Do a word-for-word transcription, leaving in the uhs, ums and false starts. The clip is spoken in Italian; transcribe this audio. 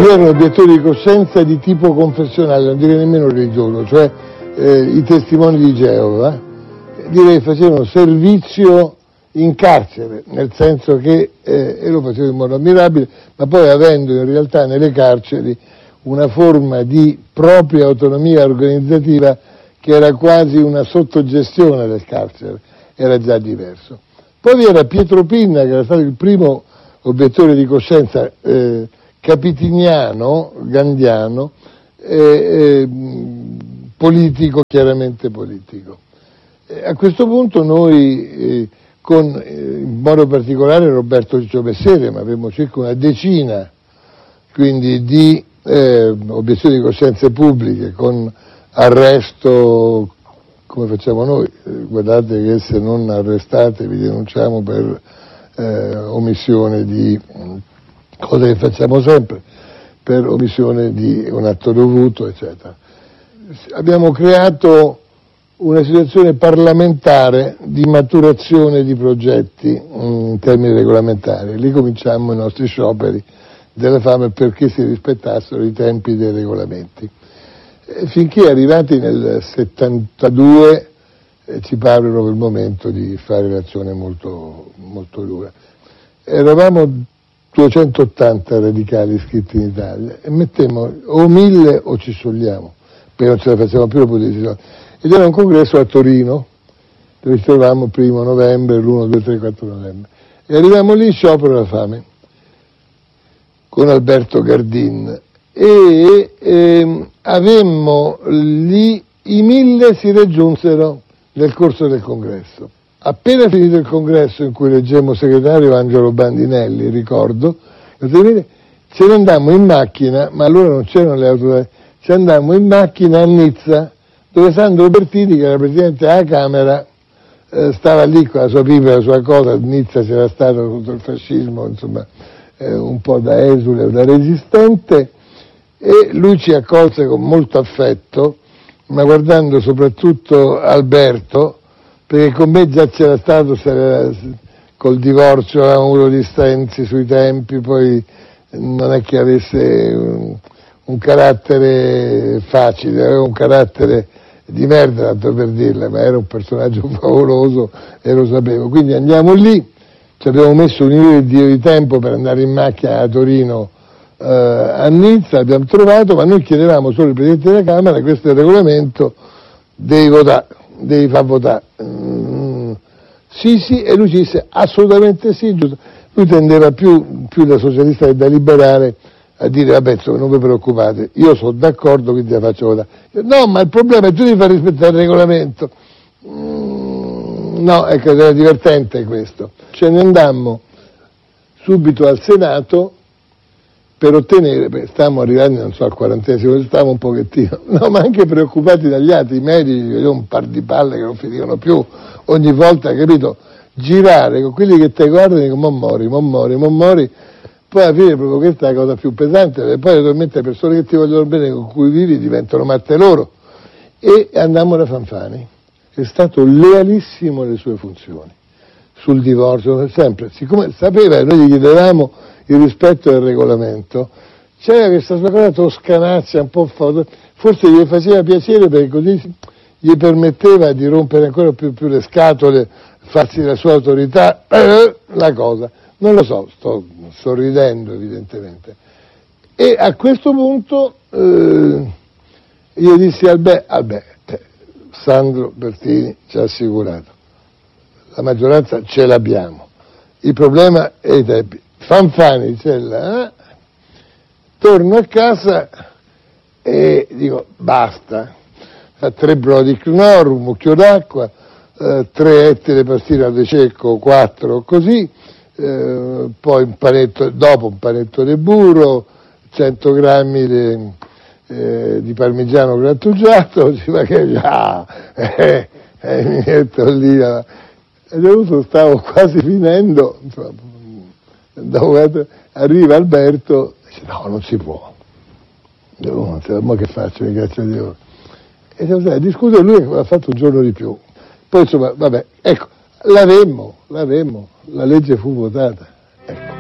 Vi erano obiettori di coscienza di tipo confessionale, non direi nemmeno religioso, cioè eh, i testimoni di Geova, direi facevano servizio in carcere, nel senso che, eh, e lo facevano in modo ammirabile, ma poi avendo in realtà nelle carceri una forma di propria autonomia organizzativa che era quasi una sottogestione del carcere, era già diverso. Poi vi era Pietro Pinna, che era stato il primo obiettore di coscienza eh, capitiniano, gandiano, eh, eh, politico, chiaramente politico. E a questo punto noi, eh, con eh, in modo particolare Roberto Ciccio Messere, ma avremmo circa una decina quindi di eh, obiezioni di coscienze pubbliche, con arresto, come facciamo noi, eh, guardate che se non arrestate vi denunciamo per eh, omissione di, cosa che facciamo sempre, per omissione di un atto dovuto, eccetera. Abbiamo creato una situazione parlamentare di maturazione di progetti in termini regolamentari. Lì cominciammo i nostri scioperi della fame perché si rispettassero i tempi dei regolamenti. E finché arrivati nel settantadue eh, ci parvero il momento di fare l'azione molto, molto dura. Eravamo duecentottanta radicali iscritti in Italia e mettemmo o mille o ci sciogliamo, perché non ce la facevamo più la posizione. Ed era un congresso a Torino, dove ci trovavamo il primo novembre, l'uno, due, tre, quattro novembre. E arriviamo lì, sciopero della fame, con Alberto Gardin. E ehm, avemmo lì, i mille si raggiunsero nel corso del congresso. Appena finito il congresso, in cui leggemmo segretario Angelo Bandinelli, ricordo, ce ne andammo in macchina, ma allora non c'erano le auto, ci andammo in macchina a Nizza, dove Sandro Bertini, che era presidente della Camera, eh, stava lì con la sua pipa e la sua cosa. A Nizza c'era stato tutto il fascismo, insomma, eh, un po' da esule o da resistente, e lui ci accolse con molto affetto, ma guardando soprattutto Alberto, perché con me già c'era stato, col divorzio avevamo avuto distensi sui tempi, poi non è che avesse un, un carattere facile, aveva un carattere di merda, tanto per dirla, ma era un personaggio favoloso e lo sapevo. Quindi andiamo lì, ci abbiamo messo un io di tempo per andare in macchina a Torino, eh, a Nizza, abbiamo trovato, ma noi chiedevamo solo il Presidente della Camera, questo è il regolamento, devi votare, devi far votare. Mm, sì, sì, e lui ci disse assolutamente sì, giusto. Lui tendeva più, più da socialista che da liberale a dire vabbè, insomma, non vi preoccupate, io sono d'accordo, quindi la faccio votare. No, ma il problema è che tu devi far rispettare il regolamento. Mm, no, ecco, era divertente questo. Ce ne andammo subito al Senato per ottenere, perché stavamo arrivando, non so, al quarantesimo, stavamo un pochettino, no, ma anche preoccupati dagli altri, i medici, vedevo un par di palle che non finivano più, ogni volta, capito, girare con quelli che te guardano e dicono, mo mori, mo mori, mo mori. Poi alla fine proprio questa è la cosa più pesante, perché poi naturalmente le persone che ti vogliono bene, con cui vivi, diventano matte loro. E andammo da Fanfani, è stato lealissimo alle sue funzioni, sul divorzio, sempre, siccome sapeva che noi gli chiedevamo il rispetto del regolamento, c'era questa sua cosa toscanazza, un po' foto, forse gli faceva piacere perché così gli permetteva di rompere ancora più, più le scatole, farsi la sua autorità, eh, la cosa. Non lo so, sto sorridendo evidentemente. E a questo punto eh, io dissi al Beh, al Beh, eh, Sandro Bertini ci ha assicurato, la maggioranza ce l'abbiamo, il problema è i tempi. Fanfani ce l'ha, eh? Torno a casa e dico basta, a tre brodi Knorr, un mucchio d'acqua, eh, tre ettere pastina di cecco, quattro così, Eh, poi un panetto, dopo un panetto di burro, cento grammi di, eh, di parmigiano grattugiato, ci fa che ah, eh, eh, mi metto lì a, e dopo stavo quasi finendo, insomma, dopo, arriva Alberto e dice no, non si può, devo, ma che faccio, mi caccia di oro, e cioè, discuto lui che l'ha fatto un giorno di più, poi insomma vabbè, ecco, l'avemmo, l'avemmo, la legge fu votata, ecco.